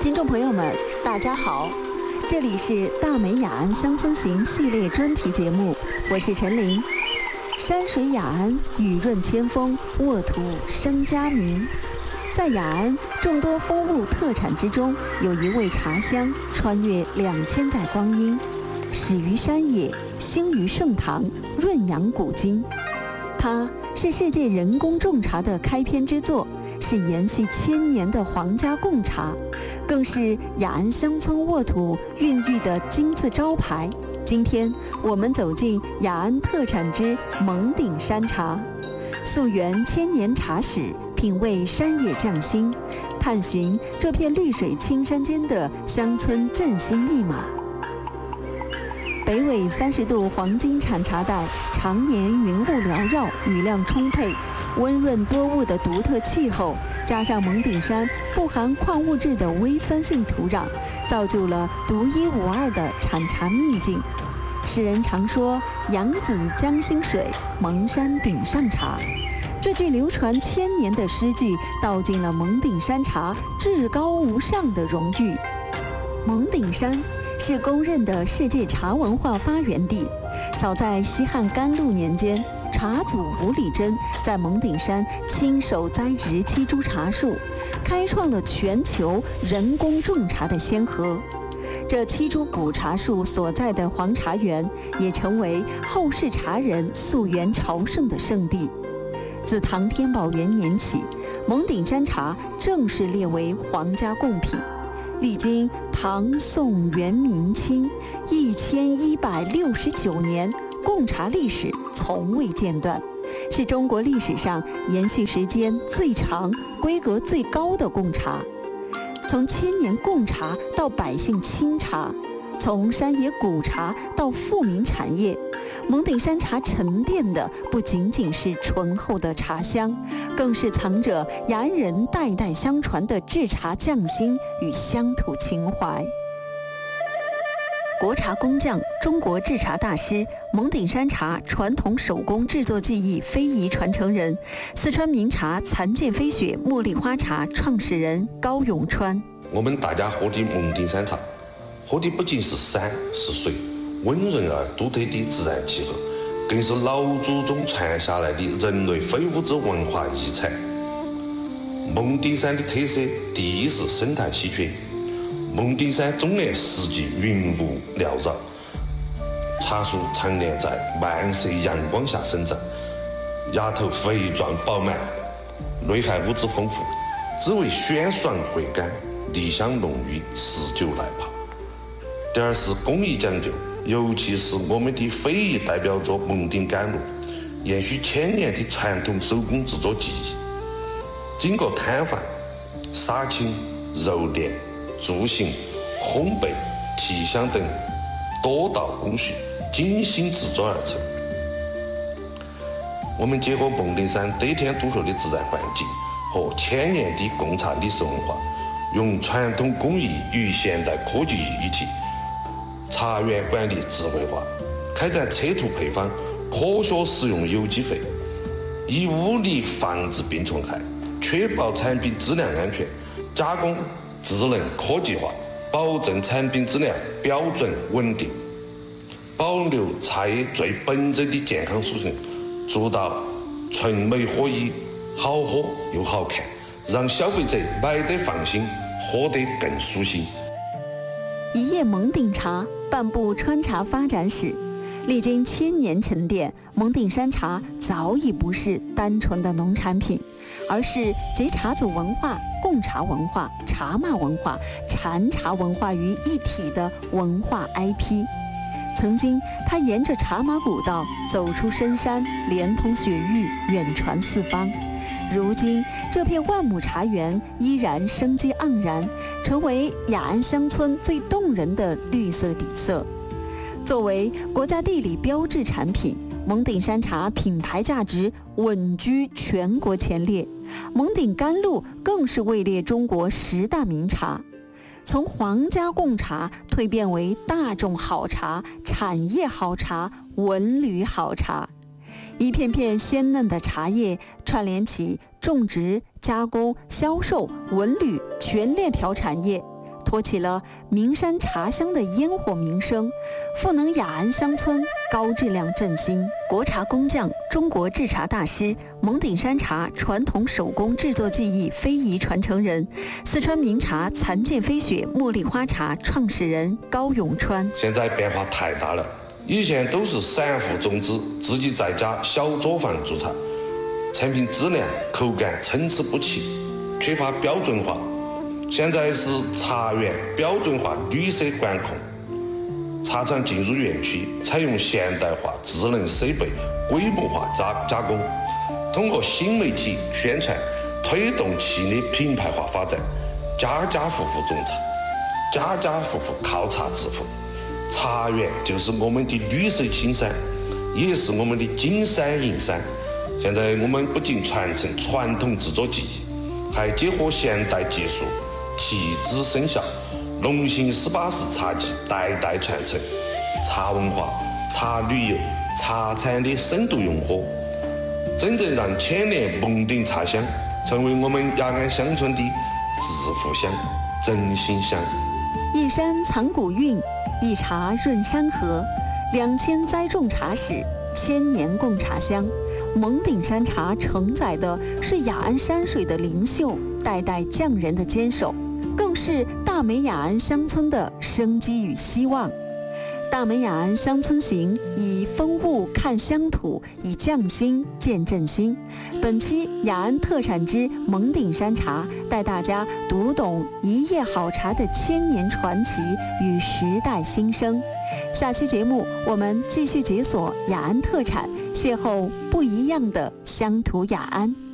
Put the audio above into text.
听众朋友们，大家好，这里是大美雅安乡村行系列专题节目，我是陈琳。山水雅安，雨润千峰，沃土生佳名。在雅安众多风物特产之中，有一味茶香穿越2000载光阴，始于山野，兴于盛唐，润养古今。它是世界人工种茶的开篇之作，是延续1000年的皇家贡茶，更是雅安乡村沃土孕育的金字招牌。今天我们走进雅安特产之蒙顶山茶，溯源1000年茶史，品味山野匠心，探寻这片绿水青山间的乡村振兴密码。北纬30度黄金产茶带，常年云雾缭绕，雨量充沛，温润多雾的独特气候，加上蒙顶山富含矿物质的微酸性土壤，造就了独一无二的产茶秘境。世人常说扬子江心水，蒙山顶上茶，这句流传1000年的诗句道尽了蒙顶山茶至高无上的荣誉。蒙顶山是公认的世界茶文化发源地。早在西汉甘露年间，茶祖吴理真在蒙顶山亲手栽植7株茶树，开创了全球人工种茶的先河。这7株古茶树所在的黄茶园，也成为后世茶人溯源朝圣的圣地。自唐天宝元年起，蒙顶山茶正式列为皇家贡品。历经唐、宋、元、明、清1169年，贡茶历史从未间断，是中国历史上延续时间最长、规格最高的贡茶。从1000年贡茶到百姓清茶，从山野古茶到富民产业，蒙顶山茶沉淀的不仅仅是醇厚的茶香，更是藏着雅安人代代相传的制茶匠心与乡土情怀。国茶工匠、中国制茶大师、蒙顶山茶传统手工制作技艺非遗传承人，四川名茶残剑飞雪茉莉花茶创始人高永川。 我们大家喝的蒙顶山茶，喝的不仅是山是水，温润而独特的自然气候，更是老祖宗传下来的人类非物质文化遗产。蒙顶山的特色，第一是生态稀缺。蒙顶山终年四季云雾缭绕，茶树常年在漫射阳光下生长，芽头肥壮饱满，内含物质丰富，滋味鲜爽回甘，梨香浓郁，持久耐泡。第二是工艺讲究，尤其是我们的非遗代表作蒙顶甘露，延续1000年的传统手工制作技艺，经过看房、杀青、揉捻、铸型、烘焙、提香等多道工序精心制作而成。我们结合蒙顶山得天独厚的自然环境和1000年的贡茶历史文化，用传统工艺与现代科技一体，茶园管理智慧化，开展测土配方，科学使用有机肥，以物理防治病虫害，确保产品质量安全，加工智能科技化，保证产品质量标准稳定，保留茶叶最本真的健康属性，做到纯美合一，好喝又好看，让消费者买得放心，喝得更舒心。 一叶蒙顶茶，半部川茶发展史。历经1000年沉淀，蒙顶山茶早已不是单纯的农产品，而是集茶祖文化、贡茶文化、茶马文化、禅茶文化于一体的文化 IP。曾经，它沿着茶马古道走出深山，连通雪域，远传四方。如今，这片万亩茶园依然生机盎然，成为雅安乡村最动人的绿色底色。作为国家地理标志产品，蒙顶山茶品牌价值稳居全国前列，蒙顶甘露更是位列中国10大名茶。从皇家贡茶蜕变为大众好茶、产业好茶、文旅好茶，一片片鲜嫩的茶叶串联起种植、加工、销售、文旅全链条产业， 托起了名山茶乡的烟火名声，赋能雅安乡村高质量振兴。国茶工匠、中国制茶大师、蒙顶山茶传统手工制作技艺非遗传承人，四川名茶残剑飞雪茉莉花茶创始人高永川。 现在变化太大了，以前都是散户种植，自己在家小作坊做茶，产品质量、口感参差不齐，缺乏标准化。现在是茶园标准化绿色管控，茶厂进入园区，采用现代化智能设备规模化加工，通过新媒体宣传推动企业品牌化发展，家家户户种茶，家家户户靠茶致富。茶园就是我们的绿色青山，也是我们的金山银山。现在我们不仅传承传统制作技艺，还结合现代技术，提质生效，龙兴18式茶技代代传承，茶文化、茶旅游、茶产的深度融合，真正让千年蒙顶茶乡成为我们雅安乡村的致富乡、振兴乡。 一山藏古韵，一茶润山河，2000栽种茶史，1000年供茶香。蒙顶山茶承载的是雅安山水的灵秀，代代匠人的坚守，更是大美雅安乡村的生机与希望。大美雅安乡村行，以风物看乡土，以匠心见振兴。本期雅安特产之蒙顶山茶，带大家读懂一叶好茶的1000年传奇与时代新生。下期节目我们继续解锁雅安特产，邂逅不一样的乡土雅安。